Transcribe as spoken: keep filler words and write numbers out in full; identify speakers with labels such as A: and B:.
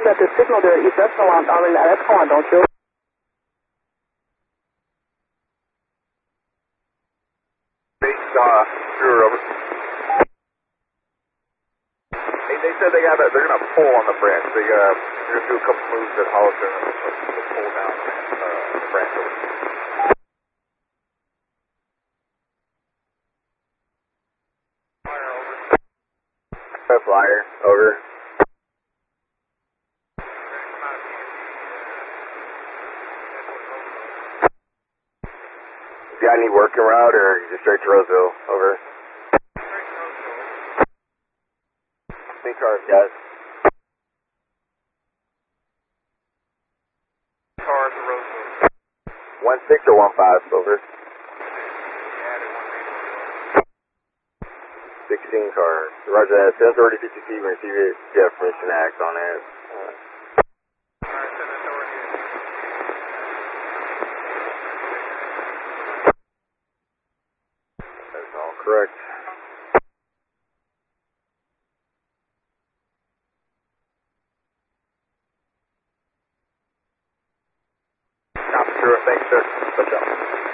A: got the signal there at East Epsilon already at Epsilon, don't you?
B: Uh, sure, over. They, they said they got a, they're going to pull on the branch. They, uh, they're going to do a couple moves at Hollister and they'll pull down uh, the branch over. Flyer, over. Flyer, over. You got any working route or just straight to Roseville? Over. Big cars, guys. Cars to Roseville. One six or one five, over. Sixteen cars. Roger that. Seven thirty fifty feet. We're gonna see if you have permission to act on that. That's all correct. Copy, sure. Thanks, sir. Touch up.